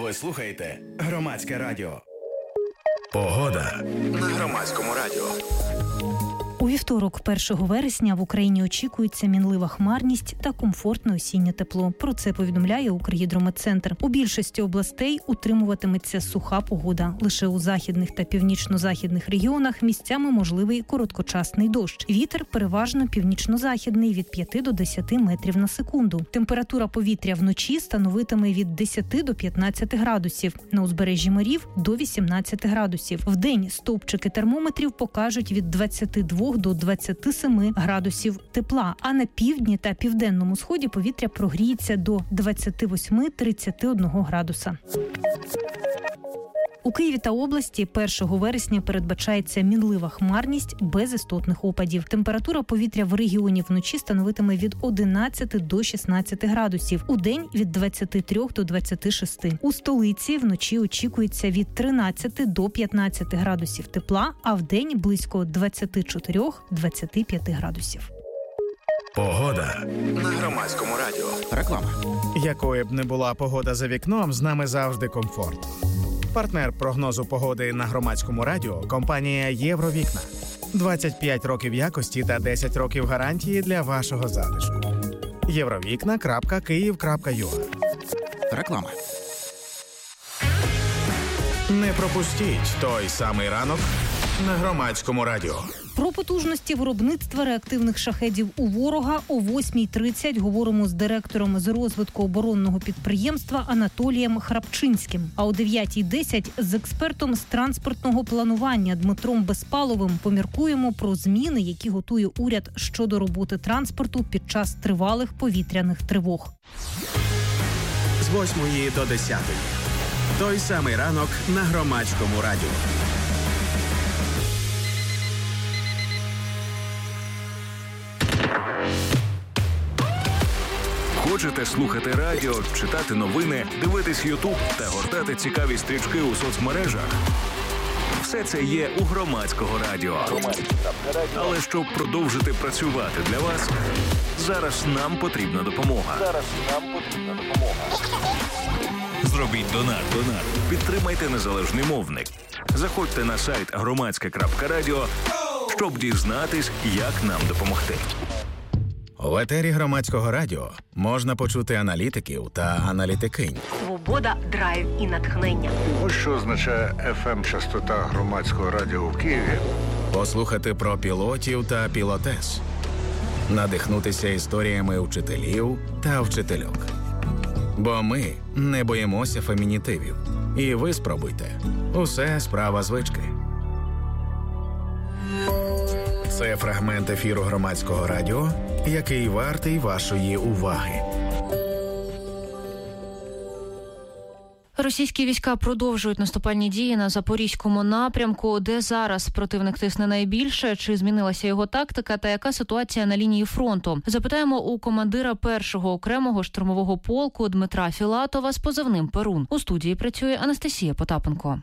Ви слухаєте Громадське радіо. Погода на Громадському радіо. У вівторок, 1 вересня, в Україні очікується мінлива хмарність та комфортне осіннє тепло. Про це повідомляє Укргідрометцентр. У більшості областей утримуватиметься суха погода. Лише у західних та північно-західних регіонах місцями можливий короткочасний дощ. Вітер переважно північно-західний від 5 до 10 метрів на секунду. Температура повітря вночі становитиме від 10 до 15 градусів. На узбережжі морів – до 18 градусів. Вдень стовпчики термометрів покажуть від 22 до 27 градусів тепла, а на півдні та південному сході повітря прогріється до 28-31 градуса. У Києві та області 1 вересня передбачається мінлива хмарність без істотних опадів. Температура повітря в регіоні вночі становитиме від 11 до 16 градусів. Удень – від 23 до 26. У столиці вночі очікується від 13 до 15 градусів тепла, а вдень – близько 24-25 градусів. Погода на Громадському радіо. Реклама. Якою б не була погода за вікном, з нами завжди комфорт. Партнер прогнозу погоди на Громадському радіо – компанія «Євровікна». 25 років якості та 10 років гарантії для вашого затишку. Євровікна.Київ.ua. Реклама. Не пропустіть той самий ранок на Громадському радіо. Про потужності виробництва реактивних шахедів у ворога о 8:30 говоримо з директором з розвитку оборонного підприємства Анатолієм Храпчинським. А о 9:10 з експертом з транспортного планування Дмитром Безпаловим поміркуємо про зміни, які готує уряд щодо роботи транспорту під час тривалих повітряних тривог. З 8 до 10. Той самий ранок на Громадському радіо. Хочете слухати радіо, читати новини, дивитись Ютуб та гортати цікаві стрічки у соцмережах? Все це є у Громадського радіо. Але щоб продовжити працювати для вас, зараз нам потрібна допомога. Зробіть донат. Підтримайте незалежний мовник. Заходьте на сайт громадське.радіо, щоб дізнатись, як нам допомогти. В етері Громадського радіо можна почути аналітиків та аналітикинь. Свобода, драйв і натхнення. Ось що означає FM-частота Громадського радіо в Києві. Послухати про пілотів та пілотес. Надихнутися історіями вчителів та вчительок. Бо ми не боїмося фемінітивів. І ви спробуйте. Усе справа звички. Це фрагмент ефіру Громадського радіо, який вартий вашої уваги. Російські війська продовжують наступальні дії на Запорізькому напрямку. Де зараз противник тисне найбільше? Чи змінилася його тактика? Та яка ситуація на лінії фронту? Запитаємо у командира 1-го окремого штурмового полку Дмитра Філатова з позивним «Перун». У студії працює Анастасія Потапенко.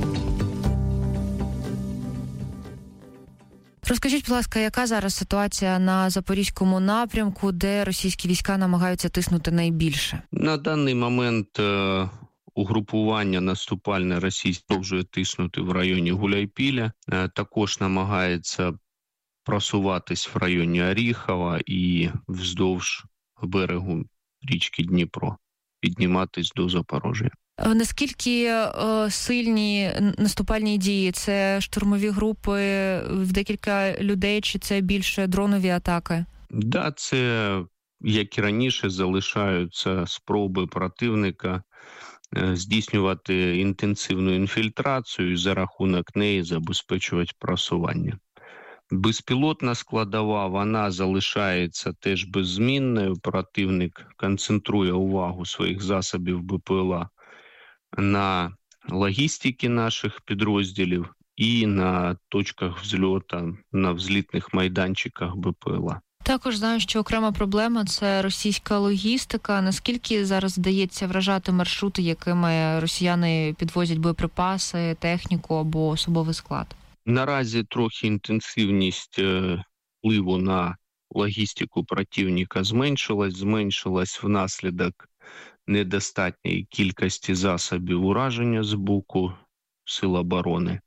Розкажіть, будь ласка, яка зараз ситуація на Запорізькому напрямку, де російські війська намагаються тиснути найбільше? На даний момент угрупування наступальне російське продовжує тиснути в районі Гуляйпіля. Також намагається просуватись в районі Оріхова і вздовж берегу річки Дніпро, підніматись до Запоріжжя. Наскільки сильні наступальні дії? Це штурмові групи в декілька людей, чи це більше дронові атаки? Да, це, як і раніше, залишаються спроби противника здійснювати інтенсивну інфільтрацію і за рахунок неї забезпечувати просування. Безпілотна складова, вона залишається теж беззмінною. Противник концентрує увагу своїх засобів БПЛА на логістиці наших підрозділів і на точках взльоту, на взлітних майданчиках БПЛА. Також знаю, що окрема проблема – це російська логістика. Наскільки зараз вдається вражати маршрути, якими росіяни підвозять боєприпаси, техніку або особовий склад? Наразі трохи інтенсивність впливу на логістику противника зменшилась внаслідок недостатньої кількості засобів ураження з боку Сил оборони.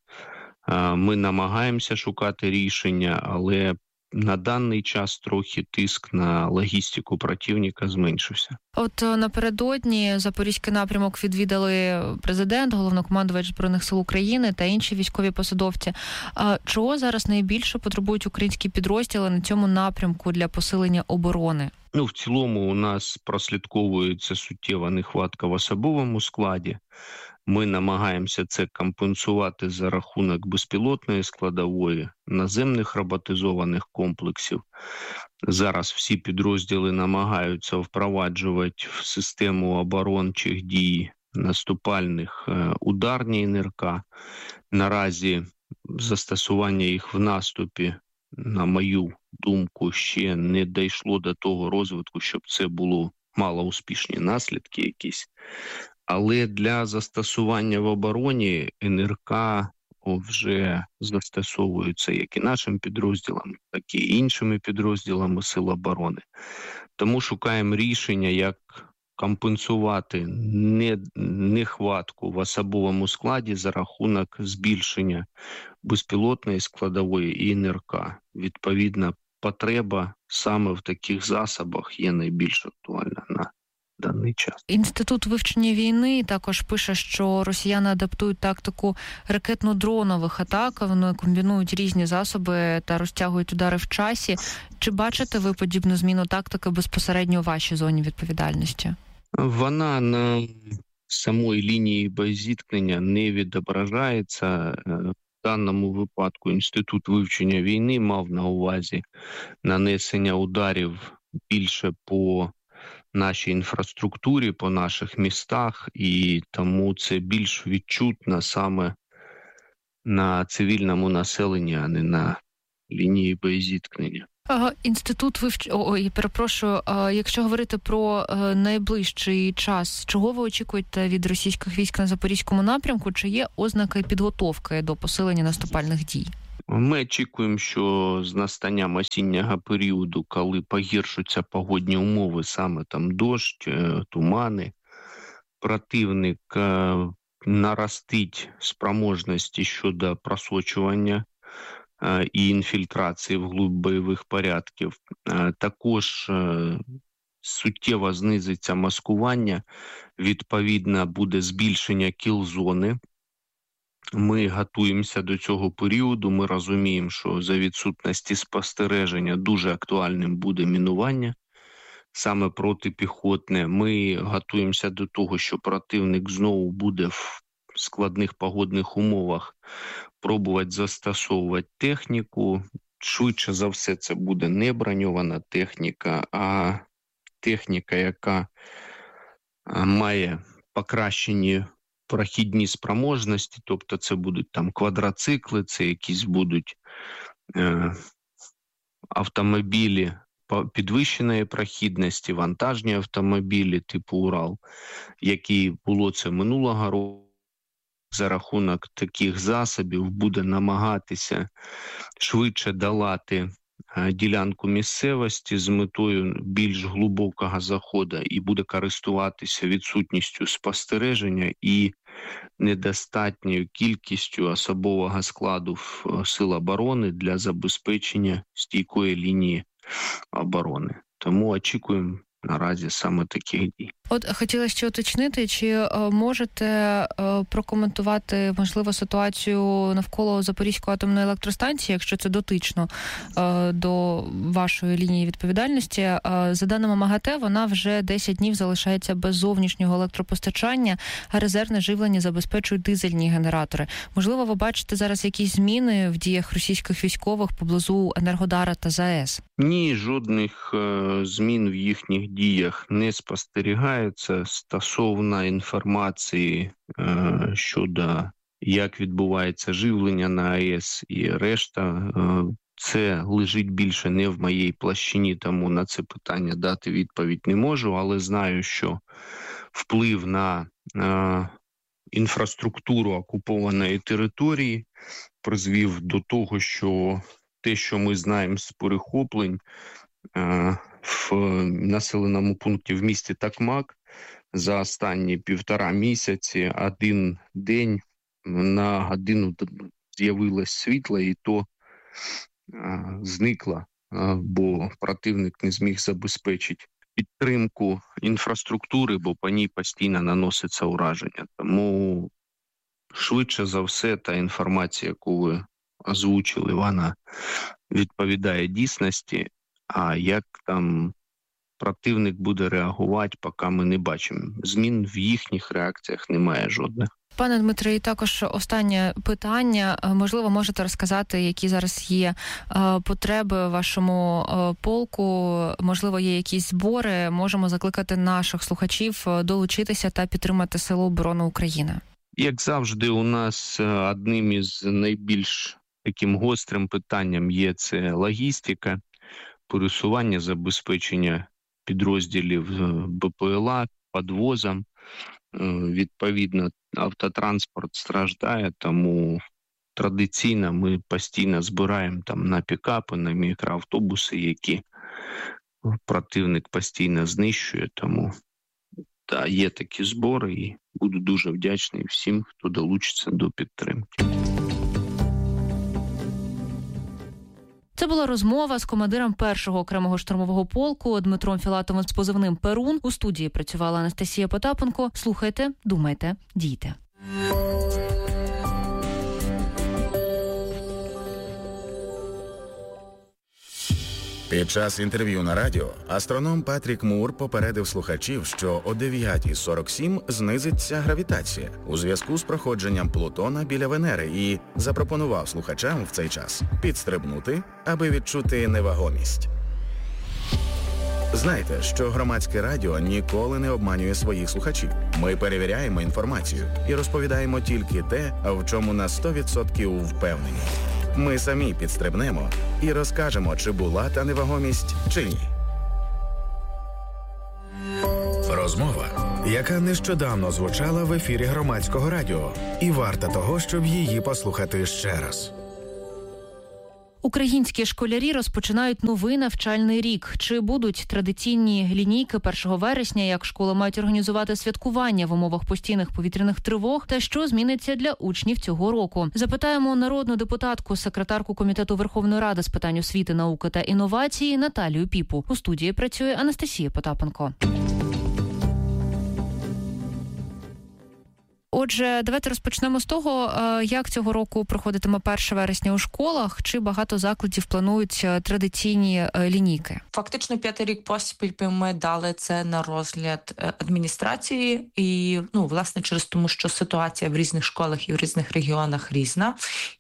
Ми намагаємося шукати рішення, але на даний час трохи тиск на логістику противника зменшився. От напередодні Запорізький напрямок відвідали президент, головнокомандувач Збройних сил України та інші військові посадовці. Чого зараз найбільше потребують українські підрозділи на цьому напрямку для посилення оборони? В цілому у нас прослідковується суттєва нехватка в особовому складі. Ми намагаємося це компенсувати за рахунок безпілотної складової, наземних роботизованих комплексів. Зараз всі підрозділи намагаються впроваджувати в систему оборончих дій наступальних ударні НРК. Наразі застосування їх в наступі, на мою думку, ще не дійшло до того розвитку, щоб це було малоуспішні наслідки якісь. Але для застосування в обороні НРК вже застосовуються як і нашим підрозділам, так і іншими підрозділами Сил оборони. Тому шукаємо рішення, як компенсувати нехватку в особовому складі за рахунок збільшення безпілотної складової і НРК. Відповідно, потреба саме в таких засобах є найбільш актуальна на даний час. Інститут вивчення війни також пише, що росіяни адаптують тактику ракетно-дронових атак, вони комбінують різні засоби та розтягують удари в часі. Чи бачите ви подібну зміну тактики безпосередньо у вашій зоні відповідальності? Вона на самої лінії боєзіткнення не відображається. В даному випадку Інститут вивчення війни мав на увазі нанесення ударів більше по нашій інфраструктурі, по наших містах, і тому це більш відчутно саме на цивільному населенні, а не на лінії боєзіткнення. Якщо говорити про найближчий час, чого ви очікуєте від російських військ на Запорізькому напрямку? Чи є ознаки підготовки до посилення наступальних дій? Ми очікуємо, що з настанням осіннього періоду, коли погіршуються погодні умови, саме там дощ, тумани, противник наростить спроможності щодо просочування і інфільтрації вглуб бойових порядків. Також суттєво знизиться маскування, відповідно буде збільшення кіл-зони. Ми готуємося до цього періоду, ми розуміємо, що за відсутності спостереження дуже актуальним буде мінування, саме протипіхотне. Ми готуємося до того, що противник знову буде в складних погодних умовах пробувати застосовувати техніку. Швидше за все це буде не броньована техніка, а техніка, яка має покращені прохідні спроможності, тобто це будуть там квадроцикли, це якісь будуть автомобілі підвищеної прохідності, вантажні автомобілі типу Урал, які було це минулого року. За рахунок таких засобів буде намагатися швидше долати ділянку місцевості з метою більш глибокого заходу і буде користуватися відсутністю спостереження і недостатньою кількістю особового складу Сил оборони для забезпечення стійкої лінії оборони. Тому очікуємо наразі саме таких дій. От хотіла ще уточнити, чи можете прокоментувати, можливо, ситуацію навколо Запорізької атомної електростанції, якщо це дотично до вашої лінії відповідальності. За даними МАГАТЕ, вона вже 10 днів залишається без зовнішнього електропостачання, а резервне живлення забезпечують дизельні генератори. Можливо, ви бачите зараз якісь зміни в діях російських військових поблизу Енергодара та ЗАЕС? Ні, жодних змін в їхніх діях не спостерігається. Стосовно інформації щодо як відбувається живлення на АЕС і решта, це лежить більше не в моїй площині, тому на це питання дати відповідь не можу, але знаю, що вплив на інфраструктуру окупованої території призвів до того, що те, що ми знаємо з перехоплень, в населеному пункті в місті Такмак за останні 1,5 місяці один день на годину з'явилось світло, і то зникло, бо противник не зміг забезпечити підтримку інфраструктури, бо по ній постійно наноситься ураження. Тому швидше за все та інформація, яку ви озвучили, вона відповідає дійсності, а як там противник буде реагувати, поки ми не бачимо. Змін в їхніх реакціях немає жодних. Пане Дмитре, і також останнє питання. Можливо, можете розказати, які зараз є потреби в вашому полку? Можливо, є якісь збори? Можемо закликати наших слухачів долучитися та підтримати Сили оборони України. Як завжди, у нас одним із найбільш таким гострим питанням є це логістика, пересування, забезпечення підрозділів БПЛА, підвозом. Відповідно, автотранспорт страждає, тому традиційно ми постійно збираємо там на пікапи, на мікроавтобуси, які противник постійно знищує. Тому та, є такі збори, і буду дуже вдячний всім, хто долучиться до підтримки. Це була розмова з командиром 1-го окремого штурмового полку Дмитром Філатовим з позивним «Перун». У студії працювала Анастасія Потапенко. Слухайте, думайте, дійте. Під час інтерв'ю на радіо астроном Патрік Мур попередив слухачів, що о 9:47 знизиться гравітація у зв'язку з проходженням Плутона біля Венери і запропонував слухачам в цей час підстрибнути, аби відчути невагомість. Знайте, що громадське радіо ніколи не обманює своїх слухачів. Ми перевіряємо інформацію і розповідаємо тільки те, в чому на 100% впевнені. Ми самі підстрибнемо і розкажемо, чи була та невагомість, чи ні. Розмова, яка нещодавно звучала в ефірі громадського радіо, і варта того, щоб її послухати ще раз. Українські школярі розпочинають новий навчальний рік. Чи будуть традиційні лінійки 1 вересня, як школи мають організувати святкування в умовах постійних повітряних тривог, та що зміниться для учнів цього року? Запитаємо народну депутатку, секретарку Комітету Верховної Ради з питань освіти, науки та інновації Наталію Піпу. У студії працює Анастасія Потапенко. Отже, давайте розпочнемо з того, як цього року проходитиме 1 вересня у школах, чи багато закладів планують традиційні лінійки? Фактично 5-й рік поспіль ми дали це на розгляд адміністрації і, власне, через тому, що ситуація в різних школах і в різних регіонах різна.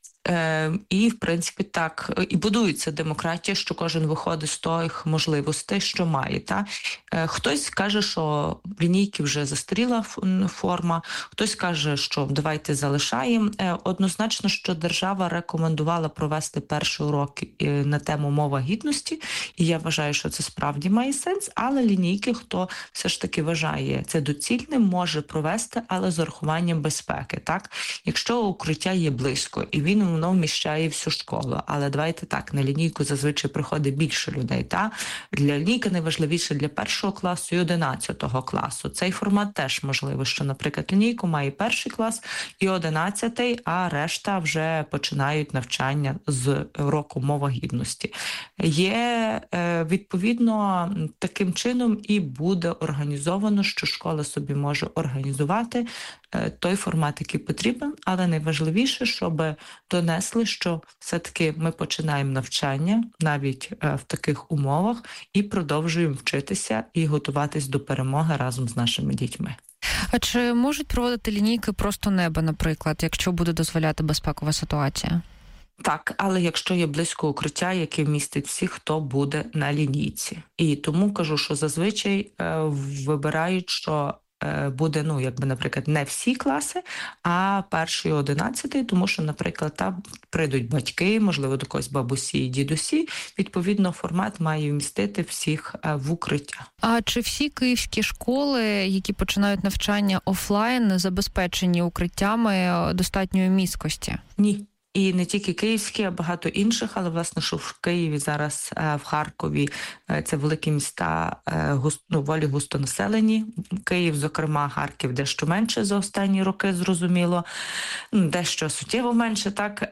І, в принципі, так і будується демократія, що кожен виходить з тих можливостей, що має. Та? Хтось каже, що лінійки вже застаріла форма, хтось каже, що давайте залишаємо. Однозначно, що держава рекомендувала провести перший урок на тему «Мова гідності», і я вважаю, що це справді має сенс, але лінійки, хто все ж таки вважає це доцільним, може провести, але з урахуванням безпеки. Так? Якщо укриття є близько, і воно вміщає всю школу. Але давайте так, на лінійку зазвичай приходить більше людей. Та? Для лінійки найважливіше для 1 класу і 11 класу. Цей формат теж можливо, що, наприклад, лінійку має 1 клас і 11, а решта вже починають навчання з року «Мова гідності». Є, відповідно, таким чином і буде організовано, що школа собі може організувати той формат, який потрібен, але найважливіше, щоб донесли, що все-таки ми починаємо навчання навіть в таких умовах і продовжуємо вчитися і готуватись до перемоги разом з нашими дітьми. А чи можуть проводити лінійки просто неба, наприклад, якщо буде дозволяти безпекова ситуація? Так, але якщо є близько укриття, яке вмістить всіх, хто буде на лінійці. І тому кажу, що зазвичай вибирають, що буде, наприклад, не всі класи, а 1 і 11, тому що, наприклад, там прийдуть батьки, можливо, до когось бабусі і дідусі. Відповідно, формат має вмістити всіх в укриття. А чи всі київські школи, які починають навчання офлайн, забезпечені укриттями достатньої місткості? Ні. І не тільки київські, а багато інших, але, власне, що в Києві зараз, в Харкові, це великі міста, доволі густонаселені. Київ, зокрема, Харків дещо менше за останні роки, зрозуміло. Дещо суттєво менше, так,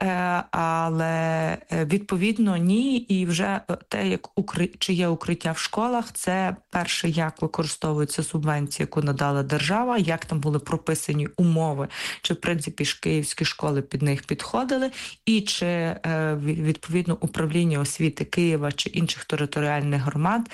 але відповідно ні. І вже те, чи є укриття в школах, це перше, як використовується субвенція, яку надала держава, як там були прописані умови, чи, в принципі, київські школи під них підходили, і чи, відповідно, управління освіти Києва чи інших територіальних громад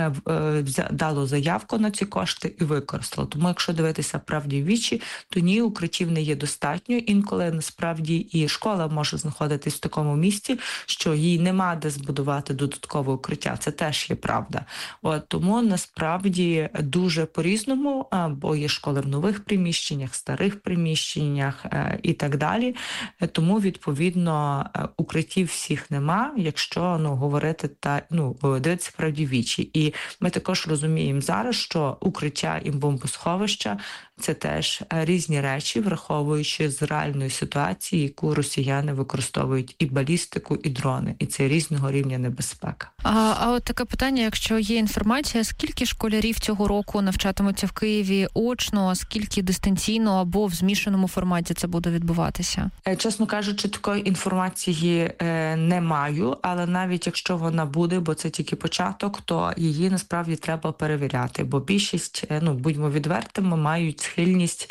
дало заявку на ці кошти і використало. Тому, якщо дивитися правді в вічі, то ні, укриттів не є достатньо. Інколи, насправді, і школа може знаходитись в такому місці, що їй нема де збудувати додаткове укриття. Це теж є правда. Тому, насправді, дуже по-різному, бо є школи в нових приміщеннях, старих приміщеннях і так далі. Тому, відповідно, укриттів всіх нема, якщо говорити дивитися правді в вічі. І ми також розуміємо зараз, що укриття і бомбосховища – це теж різні речі, враховуючи з реальної ситуації, яку росіяни використовують і балістику, і дрони. І це різного рівня небезпека. А от таке питання, якщо є інформація, скільки школярів цього року навчатимуться в Києві очно, а скільки дистанційно або в змішаному форматі це буде відбуватися? Чесно кажучи, такої інформації не маю, але навіть якщо вона буде, бо це тільки початок, то її насправді треба перевіряти, бо більшість, будьмо відвертими, мають схильність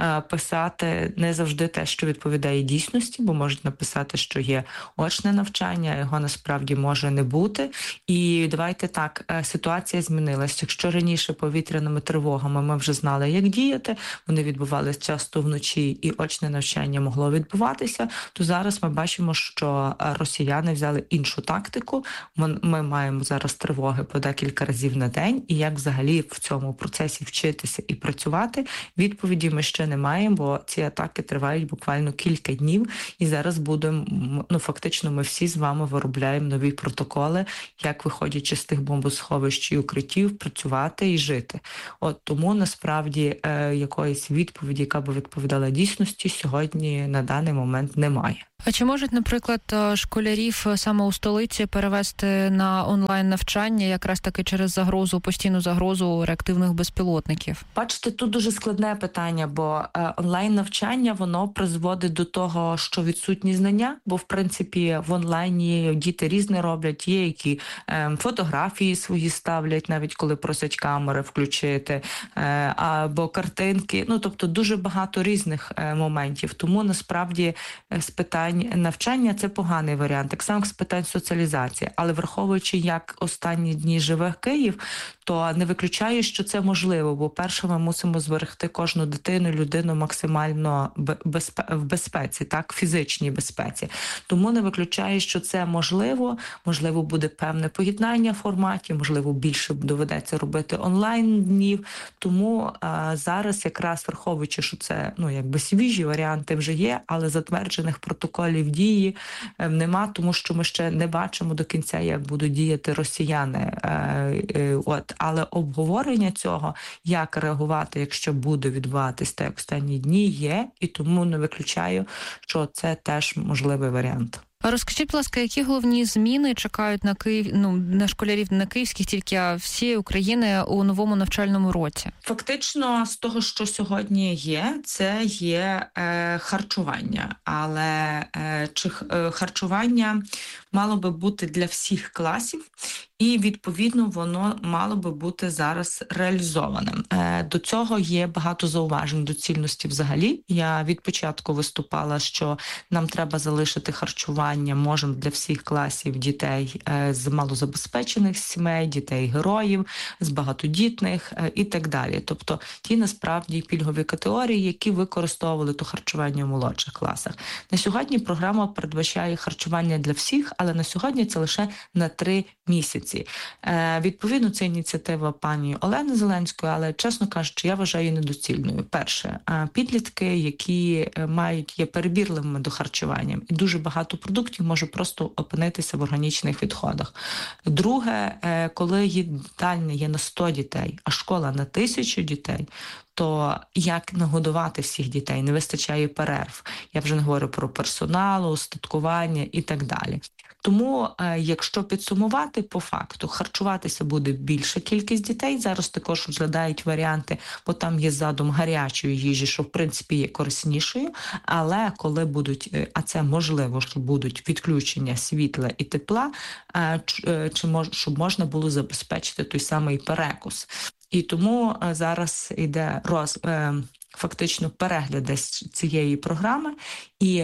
писати не завжди те, що відповідає дійсності, бо можуть написати, що є очне навчання, його насправді може не бути. І давайте так, ситуація змінилася. Якщо раніше повітряними тривогами ми вже знали, як діяти, вони відбувалися часто вночі і очне навчання могло відбуватися, то зараз ми бачимо, що росіяни взяли іншу тактику. Ми маємо зараз тривоги по декілька разів на день, і як взагалі в цьому процесі вчитися і працювати, відповіді ми ще не маємо, бо ці атаки тривають буквально кілька днів, і зараз будемо, фактично ми всі з вами виробляємо нові протоколи, як, виходячи з тих бомбосховищ і укриттів, працювати і жити. Тому, насправді, якоїсь відповіді, яка би відповідала дійсності, сьогодні на даний момент немає. А чи можуть, наприклад, школярів саме у столиці перевести на онлайн-навчання якраз таки через постійну загрозу реактивних безпілотників? Бачите, тут дуже складне питання, бо онлайн-навчання, воно призводить до того, що відсутні знання, бо, в принципі, в онлайні діти різне роблять, є, які фотографії свої ставлять, навіть коли просять камери включити, або картинки, тобто дуже багато різних моментів. Тому, насправді, з питань навчання – це поганий варіант, так само з питань соціалізації. Але враховуючи, як останні дні живе Київ, то не виключаю, що це можливо, бо перше ми мусимо зберегти кожну дитину, людину максимально в безпеці, так, фізичній безпеці. Тому не виключаю, що це можливо буде певне поєднання форматів, можливо, більше доведеться робити онлайн-днів. Тому зараз якраз враховуючи, що це, свіжі варіанти вже є, але затверджених протоколів дії нема, тому що ми ще не бачимо до кінця, як будуть діяти росіяни. Але обговорення цього, як реагувати, якщо буде відбуватись так, як останні дні, є, і тому не виключаю, що це теж можливий варіант. А розкажіть, будь ласка, які головні зміни чекають на на школярів не київських, тільки а всієї України у новому навчальному році? Фактично, з того, що сьогодні є, це є харчування. Але харчування мало би бути для всіх класів, і, відповідно, воно мало би бути зараз реалізованим. До цього є багато зауважень доцільності взагалі. Я від початку виступала, що нам треба залишити харчування, можемо для всіх класів дітей з малозабезпечених сімей, дітей-героїв, з багатодітних і так далі. Тобто ті, насправді, пільгові категорії, які використовували то харчування в молодших класах. На сьогодні програма передбачає харчування для всіх, але на сьогодні це лише на 3 місяці. Відповідно, це ініціатива пані Олени Зеленської, але, чесно кажучи, я вважаю її недоцільною. Перше, підлітки, які є перебірливими до харчування, і дуже багато продуктів може просто опинитися в органічних відходах. Друге, коли їдальня є на 100 дітей, а школа на 1000 дітей, то як нагодувати всіх дітей? Не вистачає перерв. Я вже не говорю про персонал, устаткування і так далі. Тому, якщо підсумувати, по факту, харчуватися буде більша кількість дітей. Зараз також розглядають варіанти, бо там є задум гарячої їжі, що в принципі є кориснішою, але коли будуть, а це можливо, що будуть відключення світла і тепла, щоб можна було забезпечити той самий перекус. І тому зараз йде фактично перегляд цієї програми, і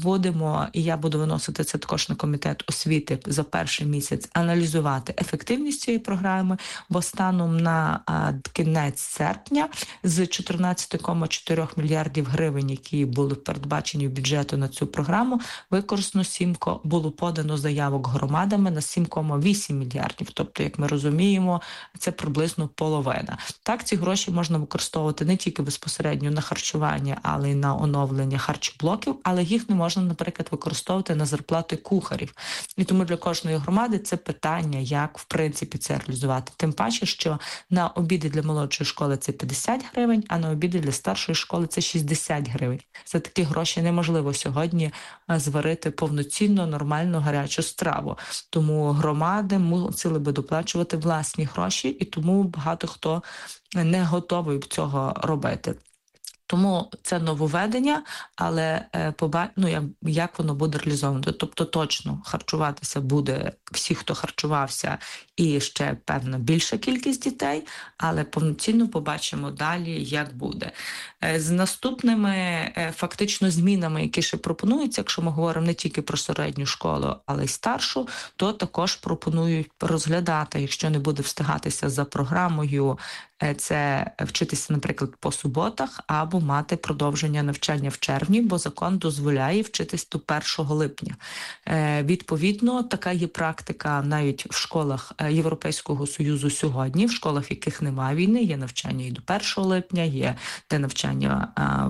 я буду виносити це також на комітет освіти за перший місяць, аналізувати ефективність цієї програми, бо станом на кінець серпня з 14,4 мільярдів гривень, які були передбачені в бюджету на цю програму, використано було подано заявок громадами на 7,8 мільярдів. Тобто, як ми розуміємо, це приблизно половина. Так, ці гроші можна використовувати не тільки безпосередньо на харчування, але й на оновлення харчоблоків, але їх не можна, наприклад, використовувати на зарплати кухарів. І тому для кожної громади це питання, як, в принципі, це реалізувати. Тим паче, що на обіди для молодшої школи це 50 гривень, а на обіди для старшої школи це 60 гривень. За такі гроші неможливо сьогодні зварити повноцінно, нормальну гарячу страву. Тому громади мусили би доплачувати власні гроші, і тому багато хто не готовий цього робити. Тому це нововведення, але як воно буде реалізовано. Тобто точно харчуватися буде всі, хто харчувався, і ще, певно, більша кількість дітей, але повноцінно побачимо далі, як буде. З наступними фактично змінами, які ще пропонуються, якщо ми говоримо не тільки про середню школу, але й старшу, то також пропонують розглядати, якщо не буде встигатися за програмою, це вчитися, наприклад, по суботах або мати продовження навчання в червні, бо закон дозволяє вчитись до 1 липня. Відповідно, така є практика навіть в школах Європейського Союзу сьогодні, в школах, в яких немає війни, є навчання і до 1 липня, є де навчання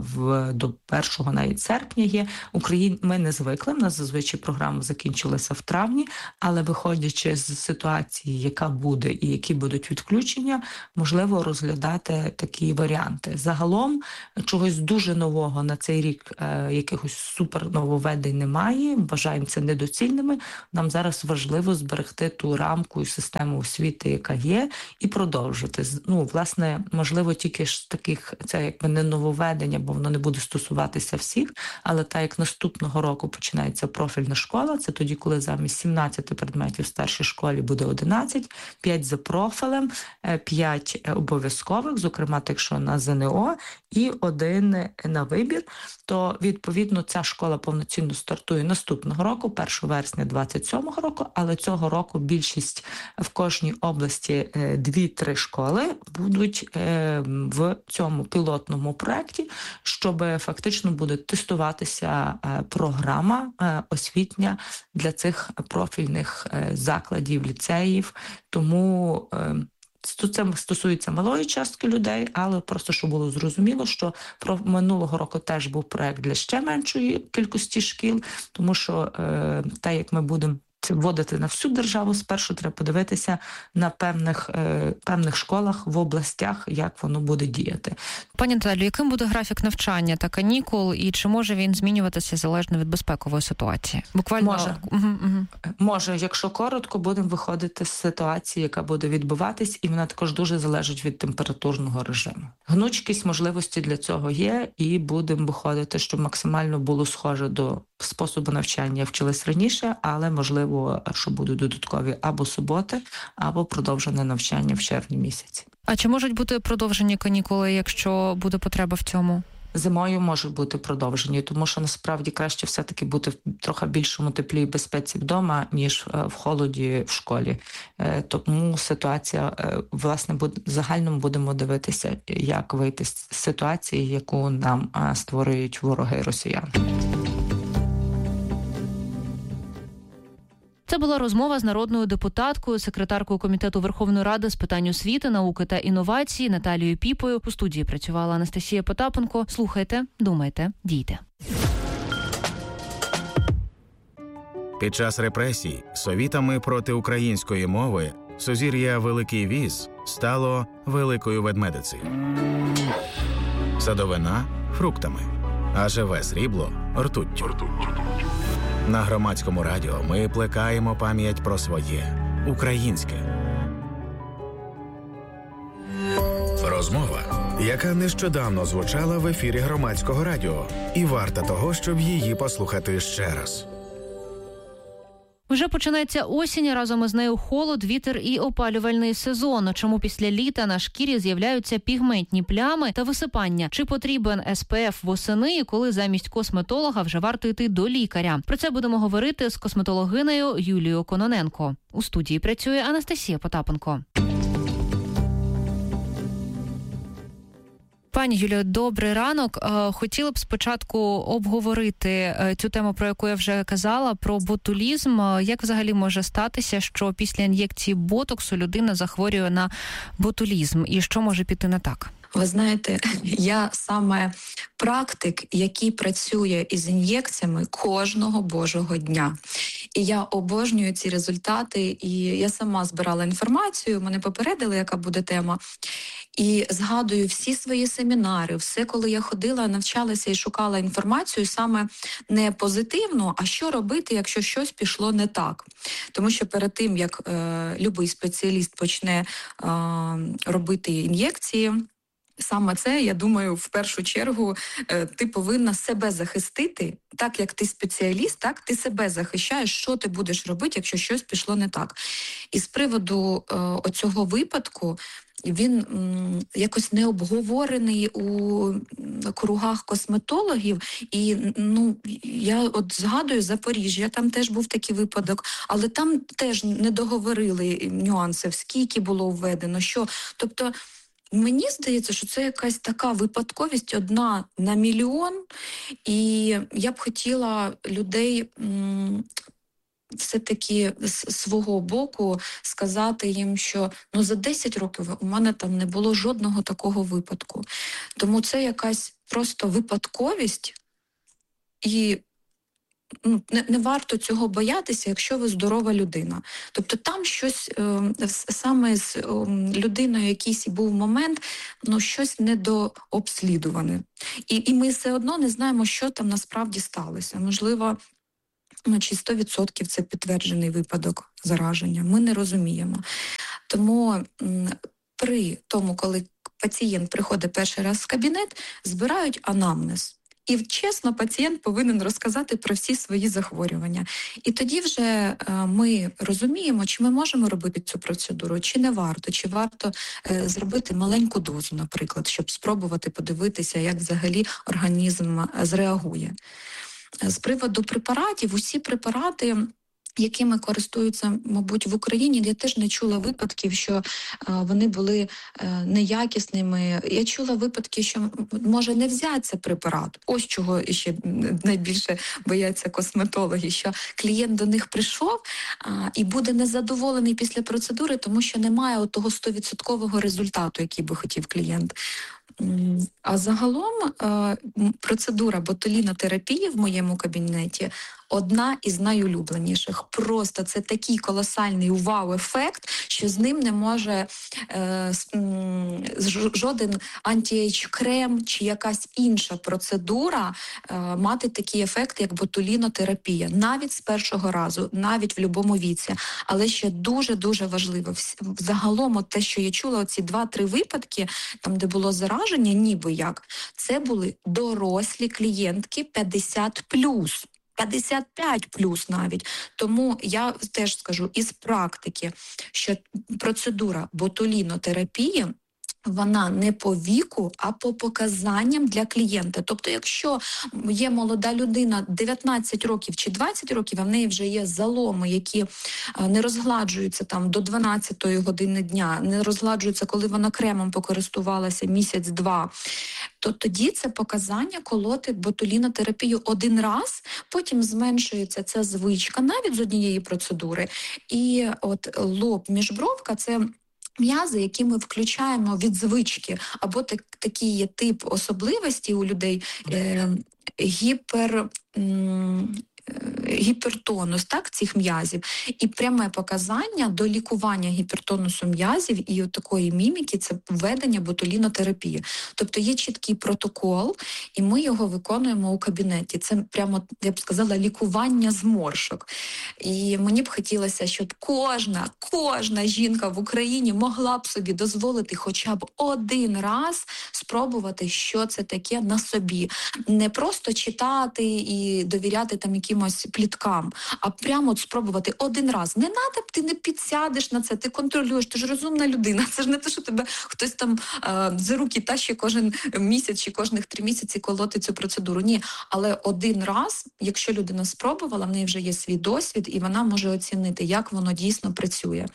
до 1 навіть серпня є. Ми не звикли, в нас зазвичай програма закінчилася в травні, але виходячи з ситуації, яка буде і які будуть відключення, можливо розглядати такі варіанти. Загалом, чогось дуже нового на цей рік, якихось супер нововведень немає, вважаємо це недоцільними. Нам зараз важливо зберегти ту рамку і систему освіти, яка є, і продовжити. Власне, можливо, тільки ж таких, це якби не нововведення, бо воно не буде стосуватися всіх, але так як наступного року починається профільна школа, це тоді, коли замість 17 предметів в старшій школі буде 11, 5 за профілем, 5 обов'язкових, зокрема, якщо на ЗНО, і 1 на вибір, то, відповідно, ця школа повноцінно стартує наступного року, 1 вересня 27 року, але цього року більшість в кожній області 2-3 школи будуть в цьому пілотному проєкті, щоб фактично буде тестуватися програма освітня для цих профільних закладів, ліцеїв. Тому це стосується малої частки людей, але просто, щоб було зрозуміло, що минулого року теж був проєкт для ще меншої кількості шкіл, тому що так як ми будемо вводити на всю державу, спершу треба подивитися на певних школах в областях, як воно буде діяти. Пані Наталю, яким буде графік навчання та канікул, і чи може він змінюватися залежно від безпекової ситуації? Буквально може. Може, якщо коротко, будемо виходити з ситуації, яка буде відбуватись, і вона також дуже залежить від температурного режиму. Гнучкість, можливості для цього є, і будемо виходити, щоб максимально було схоже до способу навчання. Вчились раніше, але можливо, що будуть додаткові або суботи, або продовжене навчання в червні місяці. А чи можуть бути продовжені канікули, якщо буде потреба в цьому? Зимою можуть бути продовжені, тому що насправді краще все-таки бути в трохи більшому теплі і безпеці вдома, ніж в холоді в школі. Тому ситуація, власне, в загальному будемо дивитися, як вийти з ситуації, яку нам створюють вороги росіян. Це була розмова з народною депутаткою, секретаркою Комітету Верховної Ради з питань освіти, науки та інновацій Наталією Піпою. У студії працювала Анастасія Потапенко. Слухайте, думайте, дійте. Під час репресій совітами проти української мови сузір'я Великий Віз стало Великою Ведмедицею. садовина – фруктами, а живе срібло – ртуттю. На Громадському радіо ми плекаємо пам'ять про своє – українське. Розмова, яка нещодавно звучала в ефірі Громадського радіо, і варта того, щоб її послухати ще раз. Вже починається осінь, разом із нею холод, вітер і опалювальний сезон. Чому після літа на шкірі з'являються пігментні плями та висипання? Чи потрібен SPF восени і коли замість косметолога вже варто йти до лікаря? Про це будемо говорити з косметологинею Юлією Кононенко. У студії працює Анастасія Потапенко. Пані Юлію, добрий ранок. Хотіла б спочатку обговорити цю тему, про яку я вже казала, про ботулізм. Як взагалі може статися, що після ін'єкції ботоксу людина захворює на ботулізм? І що може піти не так? Ви знаєте, я саме практик, який працює із ін'єкціями кожного божого дня. І я обожнюю ці результати, і я сама збирала інформацію, мене попередили, яка буде тема. І згадую всі свої семінари, все, коли я ходила, навчалася і шукала інформацію саме не позитивно, а що робити, якщо щось пішло не так. Тому що перед тим, як любий спеціаліст почне робити ін'єкції, саме це, я думаю, в першу чергу ти повинна себе захистити. Так як ти спеціаліст, так ти себе захищаєш, що ти будеш робити, якщо щось пішло не так. І з приводу оцього випадку, він якось не обговорений у кругах косметологів. І я от згадую Запоріжжя, там теж був такий випадок, але там теж не договорили нюансів, скільки було введено, що. Тобто, мені здається, що це якась така випадковість 1 на мільйон, і я б хотіла людей все-таки з свого боку сказати їм, що за 10 років у мене там не було жодного такого випадку. Тому це якась просто випадковість, і не варто цього боятися, якщо ви здорова людина. Тобто там щось саме з людиною якийсь був момент, щось недообслідуване. І ми все одно не знаємо, що там насправді сталося. Можливо, чи 100% це підтверджений випадок зараження. Ми не розуміємо. Тому при тому, коли пацієнт приходить перший раз в кабінет, збирають анамнез. І чесно, пацієнт повинен розказати про всі свої захворювання. І тоді вже ми розуміємо, чи ми можемо робити цю процедуру, чи не варто, чи варто зробити маленьку дозу, наприклад, щоб спробувати подивитися, як взагалі організм зреагує. З приводу препаратів, усі препарати, якими користуються, мабуть, в Україні, я теж не чула випадків, що вони були неякісними. Я чула випадки, що може не взятися препарат. Ось чого ще найбільше бояться косметологи, що клієнт до них прийшов і буде незадоволений після процедури, тому що немає того 100% результату, який би хотів клієнт. А загалом процедура ботулінотерапії в моєму кабінеті одна із найулюбленіших. Просто це такий колосальний вау-ефект, що з ним не може жоден анті-ейдж-крем чи якась інша процедура мати такий ефект, як ботулінотерапія. Навіть з першого разу, навіть в будь-якому віці. Але ще дуже-дуже важливо. Загалом те, що я чула, оці 2-3 випадки, там, де було зараження, ніби як, це були дорослі клієнтки 50+. 55+ навіть. Тому я теж скажу із практики, що процедура ботулінотерапії, вона не по віку, а по показанням для клієнта. Тобто, якщо є молода людина 19 років чи 20 років, а в неї вже є заломи, які не розгладжуються там до 12-ї години дня, не розгладжуються, коли вона кремом покористувалася місяць-два, то тоді це показання колоти ботулінотерапію 1 раз, потім зменшується ця звичка навіть з однієї процедури. І от лоб, міжбровка – це м'язи, які ми включаємо від звички, або такий є тип особливості у людей гіпертонус, так, цих м'язів, і пряме показання до лікування гіпертонусу м'язів і такої міміки – це введення ботулінотерапії. Тобто є чіткий протокол, і ми його виконуємо у кабінеті. Це прямо, я б сказала, лікування зморшок. І мені б хотілося, щоб кожна жінка в Україні могла б собі дозволити хоча б один раз спробувати, що це таке на собі. Не просто читати і довіряти там якимось пліткам, а прямо от спробувати один раз. Не надо, ти не підсядеш на це, ти контролюєш, ти ж розумна людина. Це ж не те, що тебе хтось там за руки тащить кожен місяць чи кожних 3 місяці колоти цю процедуру. Ні, але один раз, якщо людина спробувала, в неї вже є свій досвід, і вона може оцінити, як воно дійсно працює.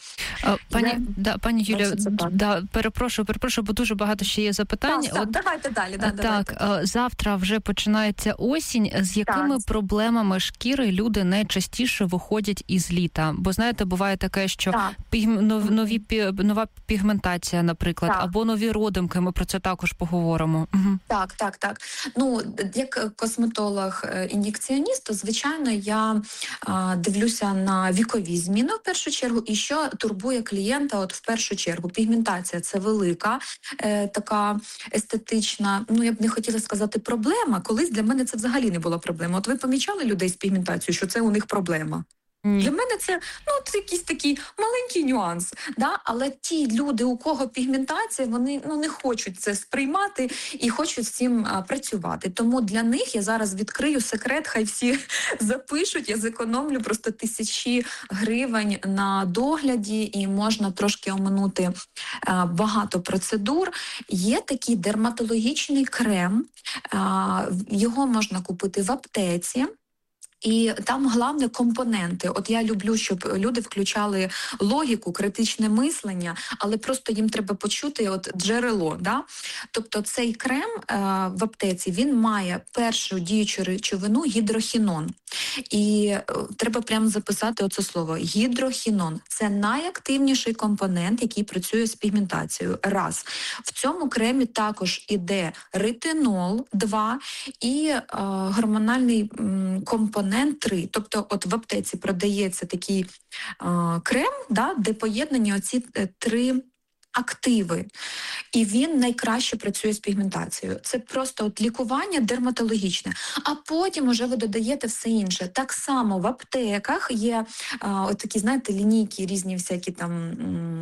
Пані Юлія, перепрошую, бо дуже багато ще є запитань. Давайте далі. Так, завтра вже починається осінь. З якими проблемами шкіри люди найчастіше виходять із літа? Бо, знаєте, буває таке, що нова пігментація, наприклад, або нові родимки, ми про це також поговоримо. Так. Ну, як косметолог-ін'єкціоніст, то, звичайно, я дивлюся на вікові зміни в першу чергу, і що турбує клієнта в першу чергу. Пігментація – це велика, така естетична, ну, я б не хотіла сказати проблема. Колись для мене це взагалі не була проблема. От ви помічали людей з пігментацією, що це у них проблема? Для мене це, це якийсь такий маленький нюанс, да? Але ті люди, у кого пігментація, вони не хочуть це сприймати і хочуть з цим працювати. Тому для них я зараз відкрию секрет, хай всі запишуть, я зекономлю просто 1000 гривень на догляді і можна трошки оминути багато процедур. Є такий дерматологічний крем, його можна купити в аптеці. І там головне компоненти. От я люблю, щоб люди включали логіку, критичне мислення, але просто їм треба почути джерело. Да? Тобто цей крем в аптеці, він має першу діючу речовину гідрохінон. І треба прямо записати оце слово. Гідрохінон. Це найактивніший компонент, який працює з пігментацією. Раз. В цьому кремі також іде ретинол 2 і гормональний компонент 3. Тобто от в аптеці продається такий крем, да, де поєднані оці 3 активи. І він найкраще працює з пігментацією. Це просто лікування дерматологічне. А потім уже ви додаєте все інше. Так само в аптеках є такі, знаєте, лінійки різні всякі там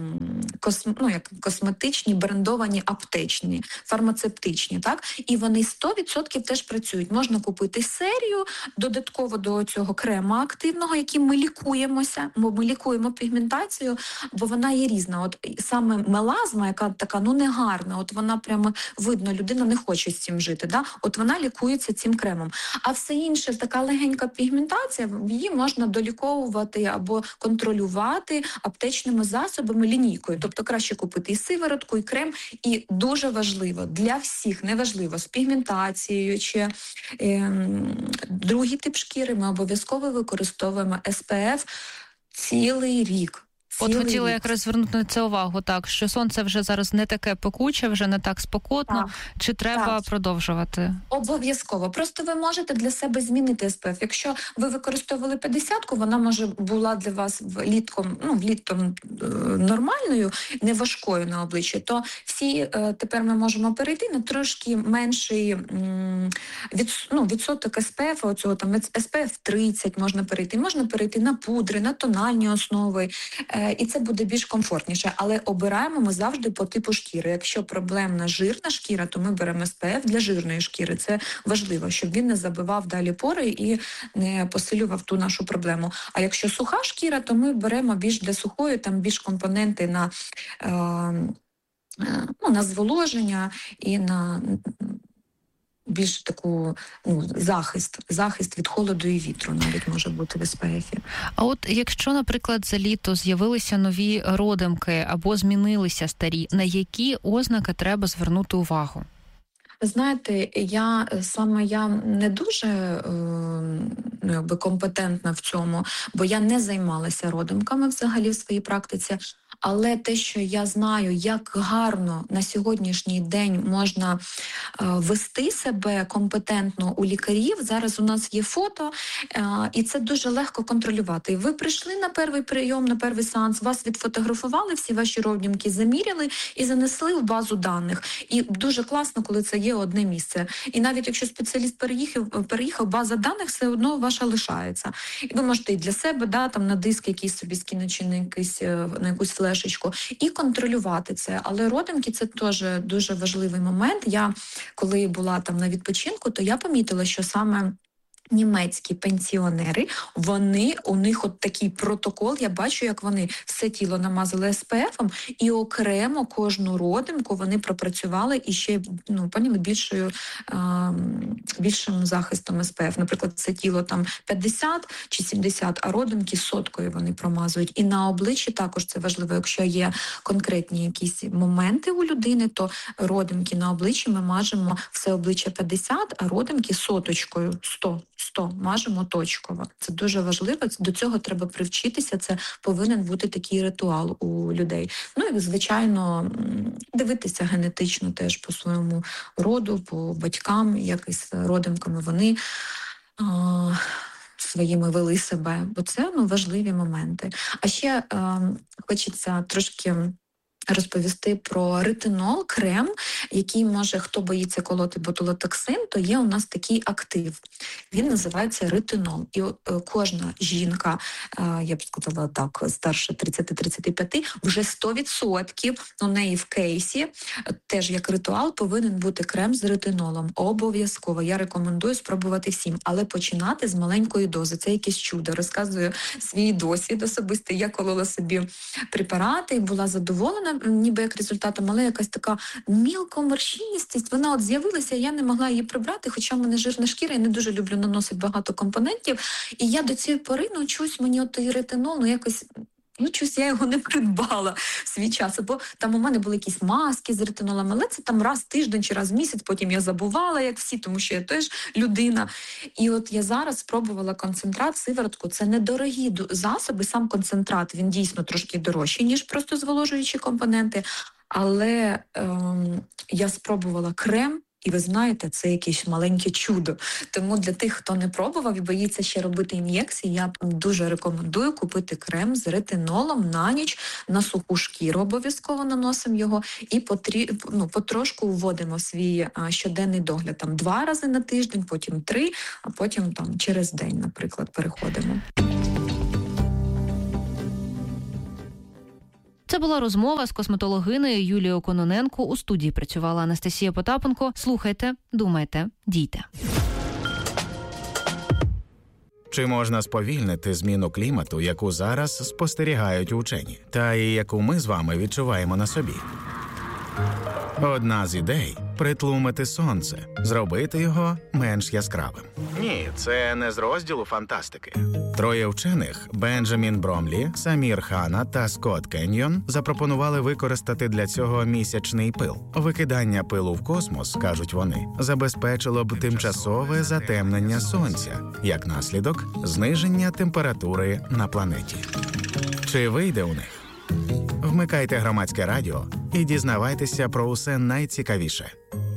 косметичні, брендовані, аптечні, фармацевтичні, так? І вони 100% теж працюють. Можна купити серію додатково до цього крема активного, яким ми лікуємося, бо ми лікуємо пігментацію, бо вона є різна. От саме мелазма, яка така, негарна, от вона прямо видно, людина не хоче з цим жити, да? От вона лікується цим кремом. А все інше, така легенька пігментація, її можна доліковувати або контролювати аптечними засобами, лінійкою. Тобто краще купити і сиворотку, і крем. І дуже важливо, для всіх, неважливо, з пігментацією чи другий тип шкіри, ми обов'язково використовуємо SPF цілий рік. От хотіла якраз звернути на це увагу, так, що сонце вже зараз не таке пекуче, вже не так спекотно, чи треба продовжувати? Обов'язково. Просто ви можете для себе змінити SPF. Якщо ви використовували 50-ку, вона може була для вас влітком нормальною, не важкою на обличчі, то всі тепер ми можемо перейти на трошки менший відсоток SPF, оцього там SPF 30 можна перейти на пудри, на тональні основи. І це буде більш комфортніше. Але обираємо ми завжди по типу шкіри. Якщо проблемна жирна шкіра, то ми беремо SPF для жирної шкіри. Це важливо, щоб він не забивав далі пори і не посилював ту нашу проблему. А якщо суха шкіра, то ми беремо більш для сухої, там більш компоненти на зволоження і на більш таку захист від холоду і вітру навіть може бути в SPF. А от якщо, наприклад, за літо з'явилися нові родимки або змінилися старі, на які ознаки треба звернути увагу? Знаєте, я не дуже компетентна в цьому, бо я не займалася родимками взагалі в своїй практиці, Але те, що я знаю, як гарно на сьогоднішній день можна вести себе компетентно у лікарів, зараз у нас є фото, і це дуже легко контролювати. Ви прийшли на перший прийом, на перший сеанс, вас відфотографували, всі ваші родимки заміряли і занесли в базу даних. І дуже класно, коли це є одне місце. І навіть якщо спеціаліст переїхав, база даних все одно ваша лишається. І ви можете і для себе, там на диск якийсь собі скинути, чи на якусь флешечку, і контролювати це. Але родимки – це теж дуже важливий момент. Я, коли була там на відпочинку, то я помітила, що саме німецькі пенсіонери, у них от такий протокол, я бачу, як вони все тіло намазали СПФ-ом, і окремо кожну родимку вони пропрацювали і ще, більшим захистом СПФ. Наприклад, це тіло там 50 чи 70, а родимки 100 вони промазують. І на обличчі також це важливо. Якщо є конкретні якісь моменти у людини, то родимки на обличчі ми мажемо все обличчя 50, а родимки 100 мажемо точково. Це дуже важливо, до цього треба привчитися, це повинен бути такий ритуал у людей. І, звичайно, дивитися генетично теж по своєму роду, по батькам, якось родимками вони своїми вели себе, бо це важливі моменти. А ще хочеться трошки розповісти про ретинол, крем, який може, хто боїться колоти ботулотоксин, то є у нас такий актив. Він називається ретинол. І кожна жінка, я б сказала так, старше 30-35, вже 100% у неї в кейсі, теж як ритуал, повинен бути крем з ретинолом. Обов'язково. Я рекомендую спробувати всім. Але починати з маленької дози. Це якесь чудо. Розказую свій досвід особистий. Я колола собі препарати і була задоволена ніби як результатом, але якась така мілкоморщиністість, вона от з'явилася, я не могла її прибрати, хоча в мене жирна шкіра, я не дуже люблю наносити багато компонентів, і я до цієї пори, чусь мені от той ретинол, якось чусь я його не придбала в свій час, бо там у мене були якісь маски з ретинолом, але це там раз в тиждень чи раз в місяць, потім я забувала, як всі, тому що я теж людина. І от я зараз спробувала концентрат, сиворотку, це недорогі засоби, сам концентрат, він дійсно трошки дорожчий, ніж просто зволожуючі компоненти, але я спробувала крем, і ви знаєте, це якесь маленьке чудо. Тому для тих, хто не пробував і боїться ще робити ін'єкції, я дуже рекомендую купити крем з ретинолом на ніч, на суху шкіру обов'язково наносимо його і потрошку вводимо в свій щоденний догляд. Там 2 рази на тиждень, потім 3, а потім там через день, наприклад, переходимо. Це була розмова з косметологинею Юлією Кононенко. У студії працювала Анастасія Потапенко. Слухайте, думайте, дійте. Чи можна сповільнити зміну клімату, яку зараз спостерігають учені, та і яку ми з вами відчуваємо на собі? Одна з ідей – притлумити сонце, зробити його менш яскравим. Ні, це не з розділу фантастики. 3 вчених – Бенджамін Бромлі, Самір Хана та Скотт Кеньйон – запропонували використати для цього місячний пил. Викидання пилу в космос, кажуть вони, забезпечило б тимчасове затемнення сонця, як наслідок – зниження температури на планеті. Чи вийде у них? Вмикайте Громадське радіо і дізнавайтеся про усе найцікавіше.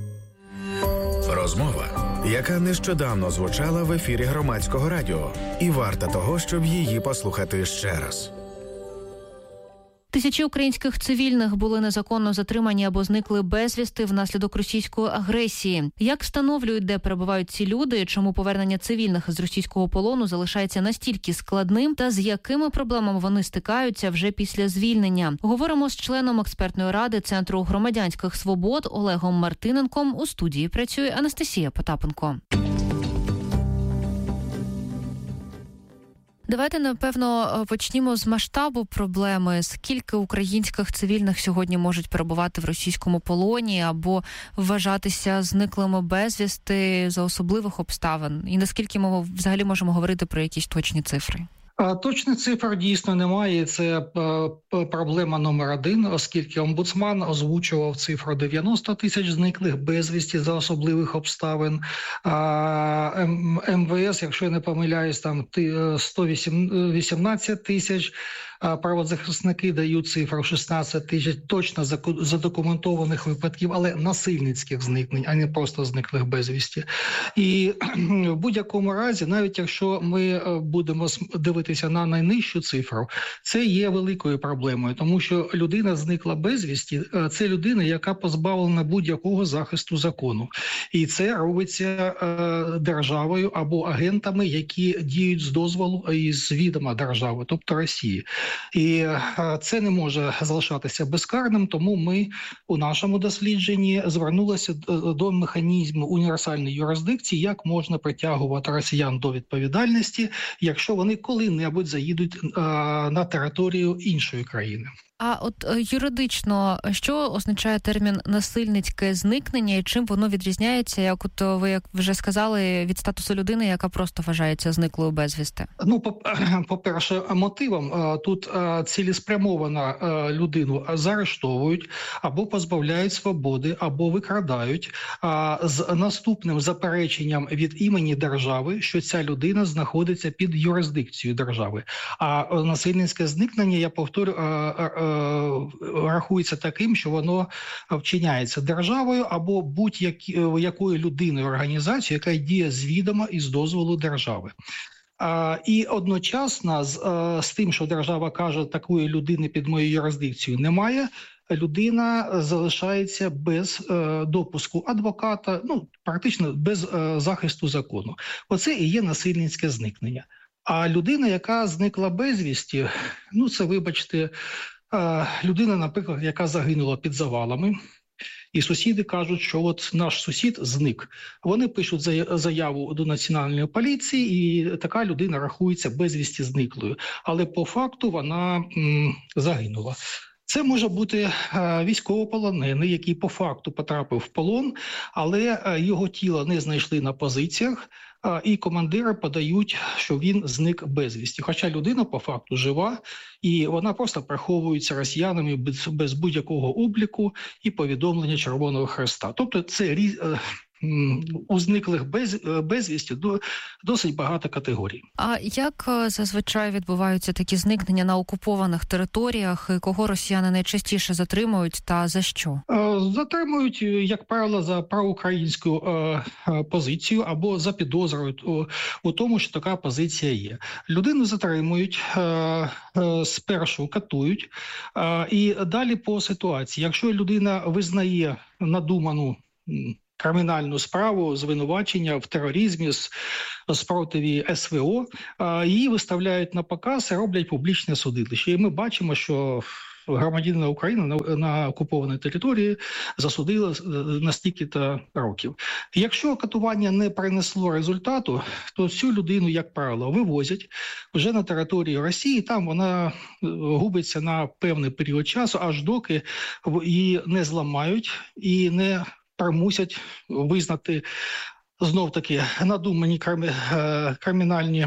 Розмова, яка нещодавно звучала в ефірі Громадського радіо, і варта того, щоб її послухати ще раз. Тисячі українських цивільних були незаконно затримані або зникли безвісти внаслідок російської агресії. Як встановлюють, де перебувають ці люди, чому повернення цивільних з російського полону залишається настільки складним та з якими проблемами вони стикаються вже після звільнення? Говоримо з членом експертної ради Центру громадянських свобод Олегом Мартиненком. У студії працює Анастасія Потапенко. Давайте, напевно, почнімо з масштабу проблеми. Скільки українських цивільних сьогодні можуть перебувати в російському полоні або вважатися зниклими безвісти за особливих обставин? І наскільки ми взагалі можемо говорити про якісь точні цифри? Точних цифр дійсно немає. Це проблема номер один, оскільки омбудсман озвучував цифру 90 тисяч зниклих безвісті за особливих обставин. МВС, якщо я не помиляюсь, там 118 тисяч. Правозахисники дають цифру 16 тисяч точно задокументованих випадків, але насильницьких зникнень, а не просто зниклих безвісті. І в будь-якому разі, навіть якщо ми будемо дивитися на найнижчу цифру, це є великою проблемою, тому що людина зникла безвісті – це людина, яка позбавлена будь-якого захисту закону. І це робиться державою або агентами, які діють з дозволу і з відома держави, тобто Росії. І це не може залишатися безкарним, тому ми у нашому дослідженні звернулися до механізму універсальної юрисдикції, як можна притягувати росіян до відповідальності, якщо вони коли-небудь заїдуть на територію іншої країни. А от юридично, що означає термін «насильницьке зникнення» і чим воно відрізняється, як от ви як вже сказали, від статусу людини, яка просто вважається зниклою безвісти? Ну, по-перше, мотивом тут цілеспрямовано людину заарештовують або позбавляють свободи, або викрадають з наступним запереченням від імені держави, що ця людина знаходиться під юрисдикцією держави. А насильницьке зникнення, я повторю, рахується таким, що воно вчиняється державою або будь-якою людиною, організацією, яка діє з відома і з дозволу держави. І одночасно з тим, що держава каже, такої людини під моєю юрисдикцією немає, людина залишається без допуску адвоката, ну, практично без захисту закону. Оце і є насильницьке зникнення. А людина, яка зникла безвісті, ну, це, вибачте, людина, наприклад, яка загинула під завалами, і сусіди кажуть, що от наш сусід зник. Вони пишуть заяву до національної поліції, і така людина рахується безвісті зниклою. Але по факту вона загинула. Це може бути військовополонений, який по факту потрапив в полон, але його тіло не знайшли на позиціях, і командири подають, що він зник безвісті. Хоча людина по факту жива, і вона просто приховується росіянами без будь-якого обліку і повідомлення Червоного Хреста. Тобто це у зниклих безвісті досить багато категорій. А як зазвичай відбуваються такі зникнення на окупованих територіях? Кого росіяни найчастіше затримують та за що? Затримують, як правило, за проукраїнську позицію або за підозрою у тому, що така позиція є. Людину затримують, спершу катують, і далі по ситуації. Якщо людина визнає надуману кримінальну справу, звинувачення в тероризмі, спротиві СВО, її виставляють на показ і роблять публічне судилище. І ми бачимо, що громадянина України на окупованій території засудили на стільки-то років. Якщо катування не принесло результату, то цю людину, як правило, вивозять вже на територію Росії, там вона губиться на певний період часу, аж доки її не зламають і не примусять визнати знов-таки надумані кримінальні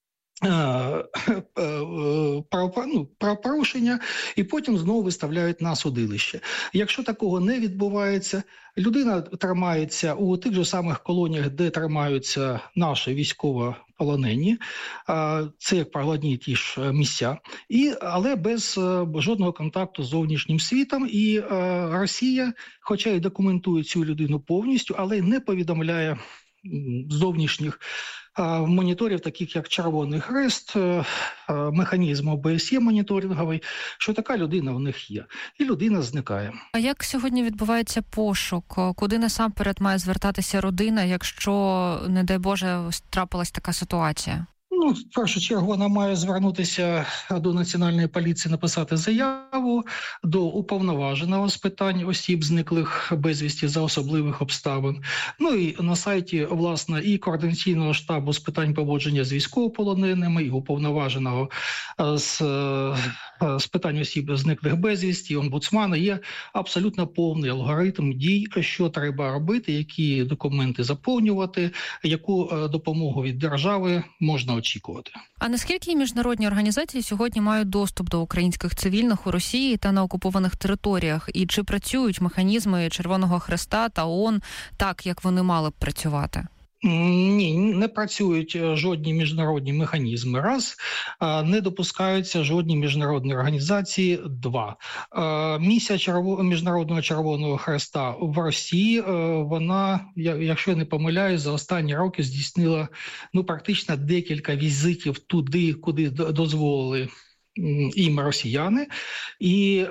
правопорушення, і потім знову виставляють на судилище. Якщо такого не відбувається, людина тримається у тих же самих колоніях, де тримаються наші військовополонені, це, як правило, одні і ті ж місця, але без жодного контакту з зовнішнім світом. І Росія, хоча й документує цю людину повністю, але не повідомляє зовнішніх моніторів, таких як Червоний Хрест, механізм ОБСЄ моніторинговий, що така людина в них є. І людина зникає. А як сьогодні відбувається пошук? Куди насамперед має звертатися родина, якщо, не дай Боже, трапилась така ситуація? Ну, в першу чергу вона має звернутися до Національної поліції, написати заяву до уповноваженого з питань осіб, зниклих безвісті за особливих обставин. Ну і на сайті, власне, і Координаційного штабу з питань поводження з військовополоненими, і уповноваженого з з питань осіб зниклих безвісті, омбудсмана є абсолютно повний алгоритм дій, що треба робити, які документи заповнювати, яку допомогу від держави можна очікувати. А наскільки міжнародні організації сьогодні мають доступ до українських цивільних у Росії та на окупованих територіях? І чи працюють механізми Червоного Хреста та ООН так, як вони мали б працювати? Ні, не працюють жодні міжнародні механізми. Раз, не допускаються жодні міжнародні організації. Два, місія Міжнародного Червоного Хреста в Росії, вона, якщо я не помиляюсь, за останні роки здійснила практично декілька візитів туди, куди дозволили їм росіяни. І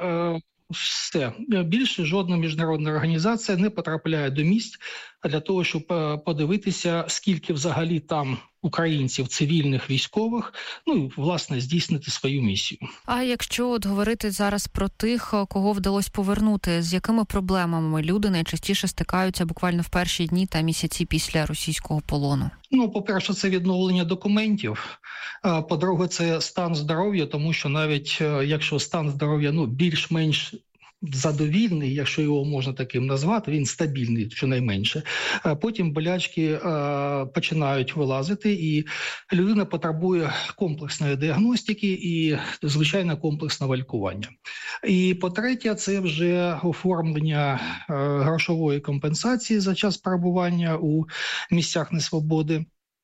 все. Більше жодна міжнародна організація не потрапляє до місць для того, щоб подивитися, скільки взагалі там українців, цивільних, військових, і, власне, здійснити свою місію. А якщо говорити зараз про тих, кого вдалося повернути, з якими проблемами люди найчастіше стикаються буквально в перші дні та місяці після російського полону? По-перше, це відновлення документів. По-друге, це стан здоров'я, тому що навіть якщо стан здоров'я більш-менш задовільний, якщо його можна таким назвати, він стабільний, щонайменше. Потім болячки починають вилазити, і людина потребує комплексної діагностики і, звичайно, комплексного лікування. І, по-третє, це вже оформлення грошової компенсації за час перебування у місцях несвободи.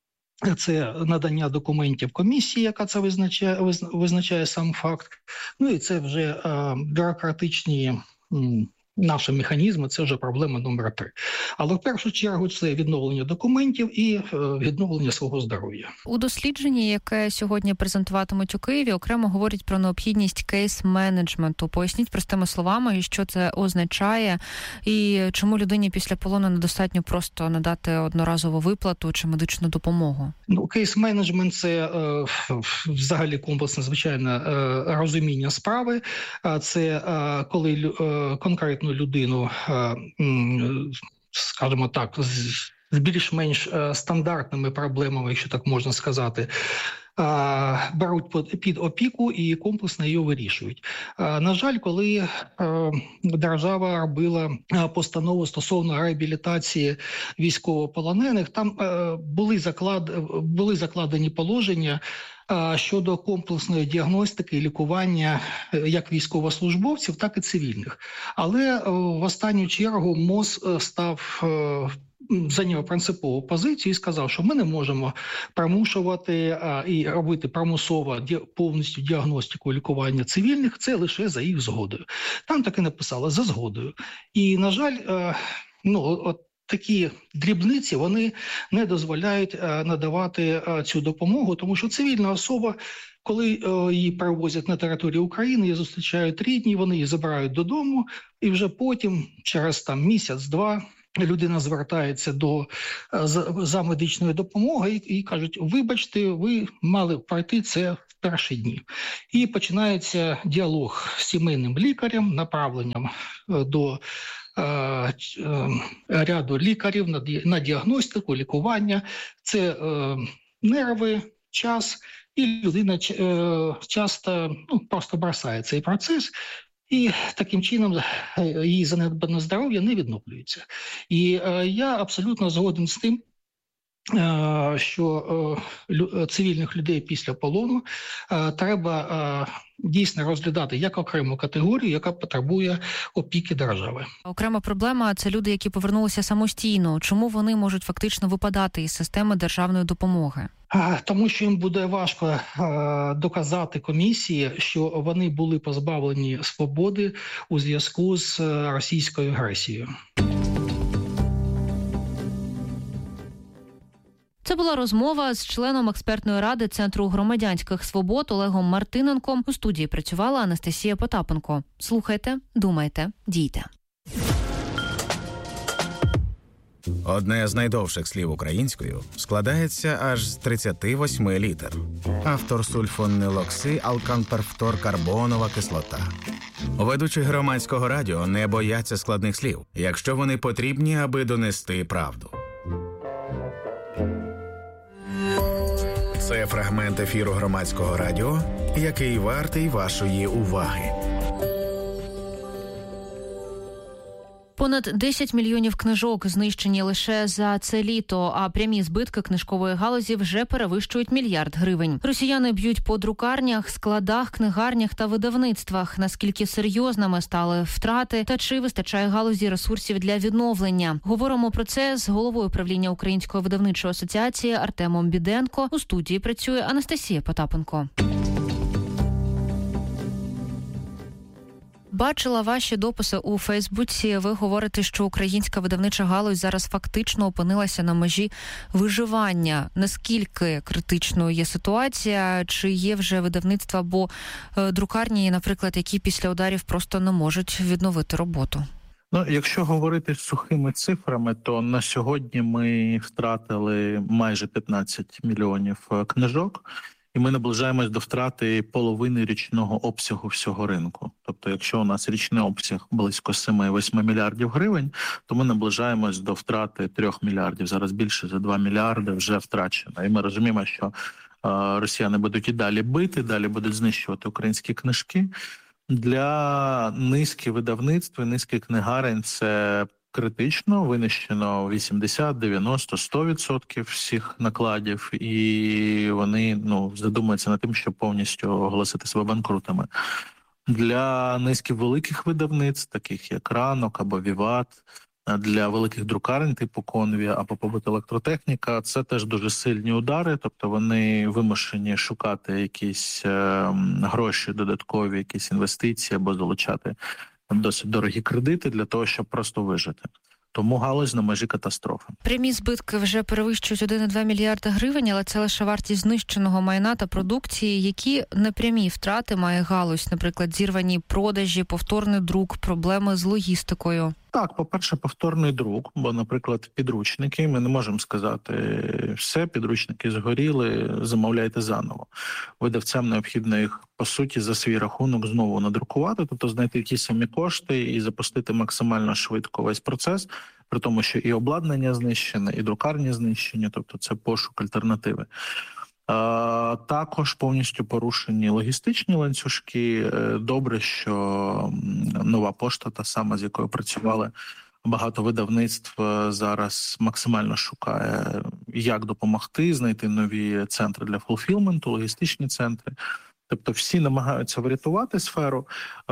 Це надання документів комісії, яка це визначає сам факт. І це вже бюрократичні наші механізми, це вже проблема номер 3. Але в першу чергу це відновлення документів і відновлення свого здоров'я. У дослідженні, яке сьогодні презентуватимуть у Києві, окремо говорять про необхідність кейс-менеджменту. Поясніть простими словами, що це означає і чому людині після полону недостатньо просто надати одноразову виплату чи медичну допомогу? Кейс-менеджмент – це взагалі комплексне, звичайно, розуміння справи. Це коли конкретну людину, скажімо так, з більш-менш стандартними проблемами, якщо так можна сказати, беруть під опіку і комплексно її вирішують. На жаль, коли держава робила постанову стосовно реабілітації військовополонених, там були закладені положення щодо комплексної діагностики і лікування як військовослужбовців, так і цивільних. Але в останню чергу МОЗ зайняв принципову позицію і сказав, що ми не можемо примушувати і робити примусово повністю діагностику і лікування цивільних, це лише за їх згодою. Там так і написали «за згодою». І, на жаль, такі дрібниці, вони не дозволяють надавати цю допомогу, тому що цивільна особа, коли її перевозять на територію України, її зустрічають рідні, вони її забирають додому, і вже потім, через місяць-два, людина звертається за медичною допомогою і кажуть, вибачте, ви мали пройти це в перші дні. І починається діалог з сімейним лікарем, направленням до ряду лікарів на діагностику, лікування. Це нерви, час, і людина часто просто бросає цей процес, і таким чином її занедбане здоров'я не відновлюється. І я абсолютно згоден з тим, що цивільних людей після полону треба дійсно розглядати як окрему категорію, яка потребує опіки держави. Окрема проблема – це люди, які повернулися самостійно. Чому вони можуть фактично випадати із системи державної допомоги? Тому що їм буде важко доказати комісії, що вони були позбавлені свободи у зв'язку з російською агресією. Це була розмова з членом експертної ради Центру громадянських свобод Олегом Мартиненком. У студії працювала Анастасія Потапенко. Слухайте, думайте, дійте. Одне з найдовших слів українською складається аж з 38 літер. Автор сульфонилокси алканперфторкарбонова кислота. Ведучі громадського радіо не бояться складних слів, якщо вони потрібні, аби донести правду. Це фрагмент ефіру Громадського радіо, який вартий вашої уваги. Понад 10 мільйонів книжок знищені лише за це літо, а прямі збитки книжкової галузі вже перевищують 1 мільярд гривень. Росіяни б'ють по друкарнях, складах, книгарнях та видавництвах. Наскільки серйозними стали втрати та чи вистачає галузі ресурсів для відновлення? Говоримо про це з головою правління Української видавничої асоціації Артемом Біденко. У студії працює Анастасія Потапенко. Бачила ваші дописи у Фейсбуці. Ви говорите, що українська видавнича галузь зараз фактично опинилася на межі виживання. Наскільки критичною є ситуація? Чи є вже видавництва або друкарні, наприклад, які після ударів просто не можуть відновити роботу? Якщо говорити сухими цифрами, то на сьогодні ми втратили майже 15 мільйонів книжок. І ми наближаємось до втрати половини річного обсягу всього ринку. Тобто, якщо у нас річний обсяг близько 7-8 мільярдів гривень, то ми наближаємось до втрати 3 мільярдів. Зараз більше за 2 мільярди вже втрачено. І ми розуміємо, що росіяни будуть і далі бити, далі будуть знищувати українські книжки. Для низки видавництв, низки книгарень це критично, винищено 80, 90, 100% всіх накладів, і вони задумаються над тим, щоб повністю оголосити себе банкрутами. Для низки великих видавництв, таких як Ранок або Віват, для великих друкарень типу Конві або Побут Електротехніка, це теж дуже сильні удари, тобто вони вимушені шукати якісь гроші додаткові, якісь інвестиції або залучати досить дорогі кредити для того, щоб просто вижити. Тому галузь на межі катастрофи. Прямі збитки вже перевищують 1,2 мільярда гривень, але це лише вартість знищеного майна та продукції. Які непрямі втрати має галузь? Наприклад, зірвані продажі, повторний друк, проблеми з логістикою? Так, по-перше, повторний друк, бо, наприклад, підручники, ми не можемо сказати, все, підручники згоріли, замовляйте заново. Видавцям необхідно їх, по суті, за свій рахунок знову надрукувати, тобто знайти ті самі кошти і запустити максимально швидко весь процес, при тому, що і обладнання знищене, і друкарні знищені, тобто це пошук альтернативи. Також повністю порушені логістичні ланцюжки. Добре, що Нова пошта, та сама, з якою працювали багато видавництв, зараз максимально шукає, як допомогти, знайти нові центри для фулфілменту, логістичні центри. Тобто всі намагаються врятувати сферу,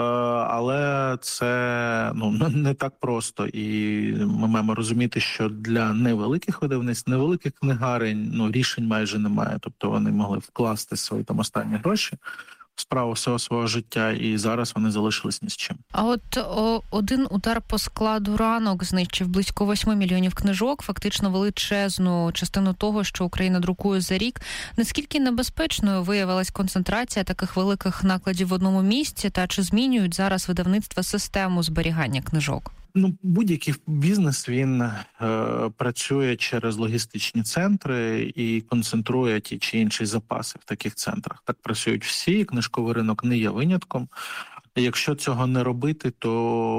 але це не так просто. І ми маємо розуміти, що для невеликих видавництв, невеликих книгарень рішень майже немає. Тобто вони могли вкласти свої останні гроші в справу всього свого життя, і зараз вони залишились ні з чим. А от один удар по складу Ранок знищив близько 8 мільйонів книжок, фактично величезну частину того, що Україна друкує за рік. Наскільки небезпечною виявилась концентрація таких великих накладів в одному місці, та чи змінюють зараз видавництва систему зберігання книжок? Будь-який бізнес, він працює через логістичні центри і концентрує ті чи інші запаси в таких центрах. Так працюють всі, книжковий ринок не є винятком. Якщо цього не робити, то